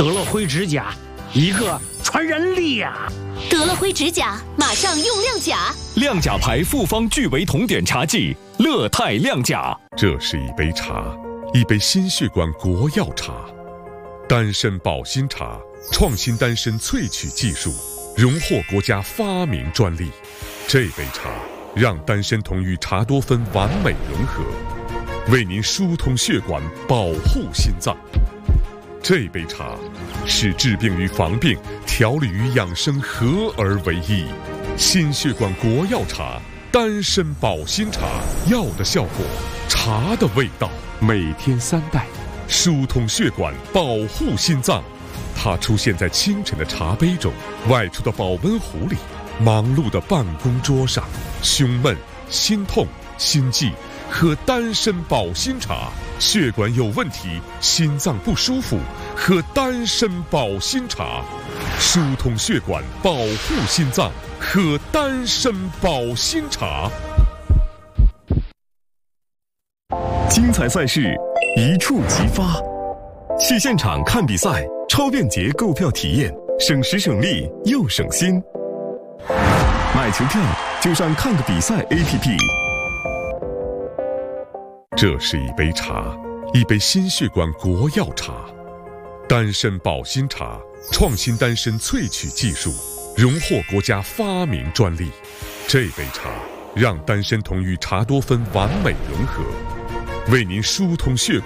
得了灰指甲，一个传人力呀！ 得了灰指甲，马上用亮甲。 亮甲牌复方聚维酮碘茶剂，乐泰亮甲。 这是一杯茶，一杯心血管国药茶，丹参保心茶，创新丹参萃取技术，荣获国家发明专利。这杯茶让丹参酮与茶多酚完美融合，为您疏通血管，保护心脏。这杯茶使治病与防病、调理与养生合而为一。心血管国药茶，丹参保心茶，药的效果，茶的味道。每天3袋，疏通血管，保护心脏。它出现在清晨的茶杯中，外出的保温壶里，忙碌的办公桌上。胸闷、心痛、心悸，喝丹参保心茶；血管有问题，心脏不舒服，喝丹参保心茶。疏通血管，保护心脏，喝丹参保心茶。 精彩赛事一触即发，去现场看比赛，超便捷购票体验，省时省力又省心。买球票就上看个比赛 APP。 这是一杯茶，一杯心血管国药茶，丹参保心茶，创新丹参萃取技术，荣获国家发明专利。这杯茶让丹参酮与茶多酚完美融合，为您疏通血管。